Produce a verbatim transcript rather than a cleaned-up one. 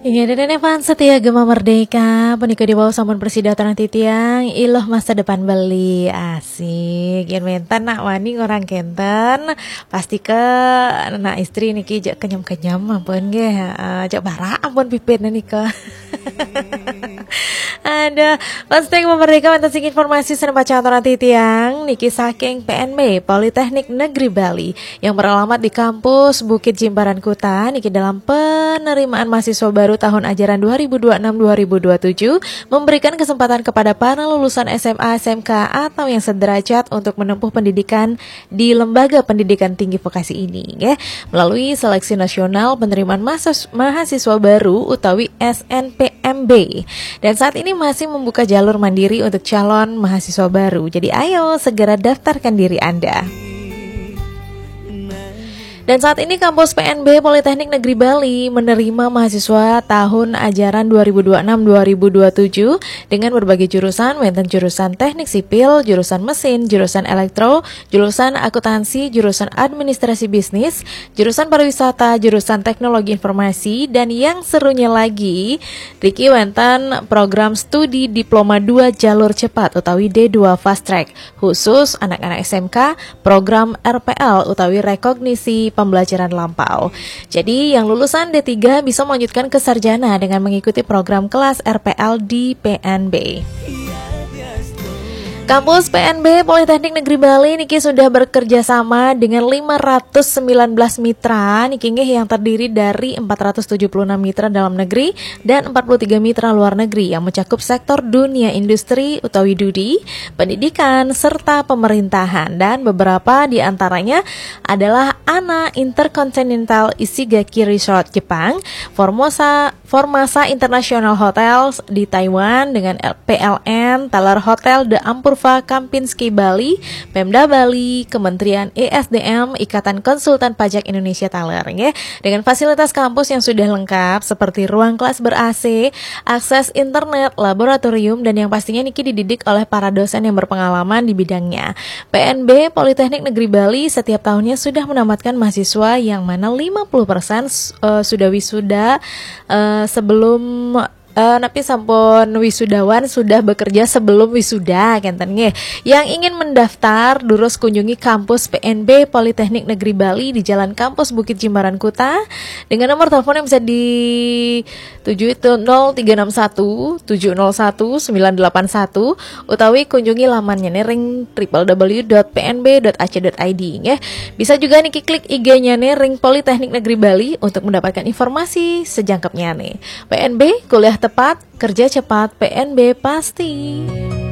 Iya, dan Evan setia Gema Merdeka, penikah di bawah sampun presida tanah titiang, iloh masa depan beli asik. Yang mentan nak wani ngorang kenten, pasti ke anak istri niki jak kenyam kenyam ampun ge, uh, jak bara ampun pipin nika. Ada pasti Gema Merdeka mentas informasi sana baca tanah titiang, niki saking P N B Politeknik Negeri Bali yang beralamat di kampus Bukit Jimbaran Kuta, niki dalam penerimaan mahasiswa baru tahun ajaran dua ribu dua puluh enam dua ribu dua puluh tujuh memberikan kesempatan kepada para lulusan S M A, S M K atau yang sederajat untuk menempuh pendidikan di lembaga pendidikan tinggi vokasi ini ya, melalui seleksi nasional penerimaan mahasiswa baru utawi S N P M B, dan saat ini masih membuka jalur mandiri untuk calon mahasiswa baru. Jadi ayo segera daftarkan diri Anda. Dan saat ini kampus P N B Politeknik Negeri Bali menerima mahasiswa tahun ajaran dua ribu dua puluh enam dua ribu dua puluh tujuh dengan berbagai jurusan, wonten jurusan teknik sipil, jurusan mesin, jurusan elektro, jurusan akuntansi, jurusan administrasi bisnis, jurusan pariwisata, jurusan teknologi informasi, dan yang serunya lagi, Riki wonten program studi diploma dua jalur cepat utawi D dua fast track khusus anak-anak S M K, program R P L utawi rekognisi pembelajaran lampau. Jadi yang lulusan D tiga bisa melanjutkan ke sarjana dengan mengikuti program kelas R P L di P N B. Kampus P N B Politeknik Negeri Bali niki sudah bekerja sama dengan lima ratus sembilan belas mitra niki yang terdiri dari empat ratus tujuh puluh enam mitra dalam negeri dan empat puluh tiga mitra luar negeri yang mencakup sektor dunia industri utawi Dudi, pendidikan serta pemerintahan, dan beberapa di antaranya adalah ANA Intercontinental Ishigaki Resort Jepang, Formosa Formasa International Hotels di Taiwan dengan P L N Talar Hotel de Ampurva Kempinski Bali, Pemda Bali, Kementerian E S D M, Ikatan Konsultan Pajak Indonesia Taler ya, dengan fasilitas kampus yang sudah lengkap seperti ruang kelas ber-A C, akses internet, laboratorium, dan yang pastinya niki dididik oleh para dosen yang berpengalaman di bidangnya. P N B Politeknik Negeri Bali setiap tahunnya sudah menamatkan mahasiswa yang mana lima puluh persen uh, sudah wisuda uh, sebelum Uh, tapi sampun wisudawan sudah bekerja sebelum wisuda kenten nggih. Yang ingin mendaftar durus kunjungi kampus P N B Politeknik Negeri Bali di Jalan Kampus Bukit Jimbaran Kuta dengan nomor telepon yang bisa di tujuh itu nol tiga enam satu tujuh nol satu sembilan delapan satu utawi kunjungi lamannya nih ring w w w dot p n b dot a c dot i d nggih. Bisa juga niki klik I G-nya nih ring Politeknik Negeri Bali untuk mendapatkan informasi sejangkapnya nih. P N B kuliah tepat, kerja cepat, P N B pasti.